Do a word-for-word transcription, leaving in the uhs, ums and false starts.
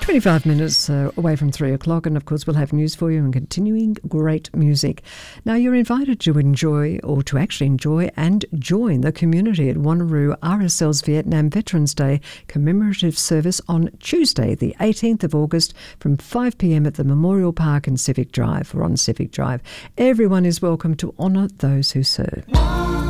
twenty-five minutes uh, away from three o'clock, and of course we'll have news for you and continuing great music. Now you're invited to enjoy, or to actually enjoy and join the community at Wanneroo R S L's Vietnam Veterans Day commemorative service on Tuesday the eighteenth of August from five p m at the Memorial Park and Civic Drive, or on Civic Drive. Everyone is welcome to honour those who serve.